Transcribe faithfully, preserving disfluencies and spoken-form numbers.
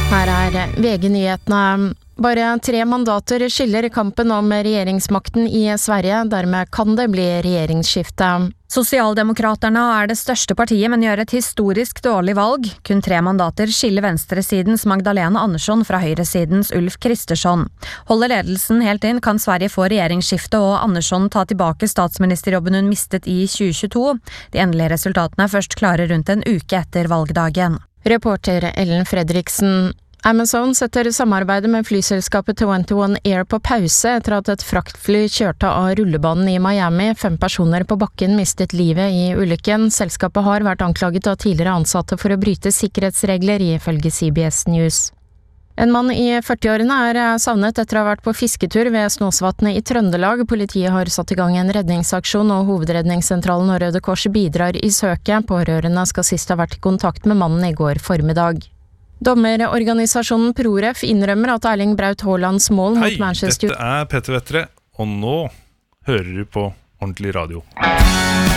Her er V G-nyhetene. Bare tre mandater skiller kampen om regjeringsmakten i Sverige, dermed kan det bli regjeringsskifte. Sosialdemokraterna er det største partiet, men gjør et historisk dårlig valg. Kun tre mandater skiller venstresidens Magdalena Andersson fra høyresidens Ulf Kristersson. Holder ledelsen helt inn, kan Sverige få regjeringsskifte og Andersson ta tilbake statsministerjobben hun mistet i tjue tjueto. De endelige resultatene er først klare rundt en uke etter valgdagen. Reporter Ellen Fredriksen. Amazon setter samarbeidet med flyselskapet tjueén Air på pause etter at et fraktfly kjørte av rullebanen i Miami. Fem personer på bakken mistet livet i ulykken. Selskapet har vært anklaget av tidligere ansatte for å bryte sikkerhetsregler, ifølge C B S News. En mann i førtiårene er savnet etter å ha vært på fisketur ved Snåsvatnet i Trøndelag. Politiet har satt i gang en redningsaksjon, og Hovedredningssentralen og Røde Kors bidrar i søket. Pårørende skal sist ha vært i kontakt med mannen i går formiddag. Dommerorganisasjonen ProRef innrømmer at Erling Braut Haalands mål mot Manchester... Hei, dette er Petter Vettere, og nå hører du på Ordentlig Radio.